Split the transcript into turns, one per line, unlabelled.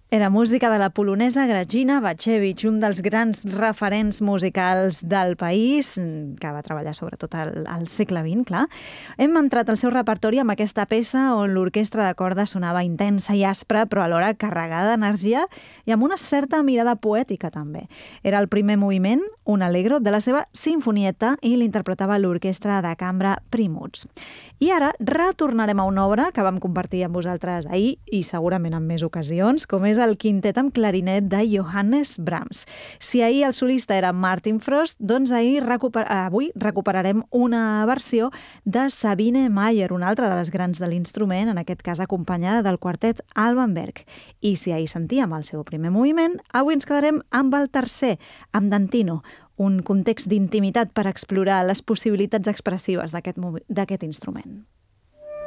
Era música de la polonesa Grażyna Bacewicz, un dels grans referents musicals del país, que va treballar sobretot al segle XX, clar. Hem entrat al seu repertori amb aquesta peça on l'orquestra de corda sonava intensa i aspra, però alhora carregada d'energia i amb una certa mirada poètica, també. Era el primer moviment, un allegro, de la seva sinfonieta i l'interpretava l'orquestra de cambra Primuts. I ara retornarem a una obra que vam compartir amb vosaltres ahir i segurament en més ocasions, com és el quintet amb clarinet de Johannes Brahms. Si ahir el solista era Martin Frost, doncs avui recuperarem una versió de Sabine Mayer, una altra de les grans de l'instrument, en aquest cas acompanyada del quartet Alban Berg. I si ahir sentíem el seu primer moviment, avui ens quedarem amb el tercer, amb Dantino, un context d'intimitat per explorar les possibilitats expressives d'aquest instrument.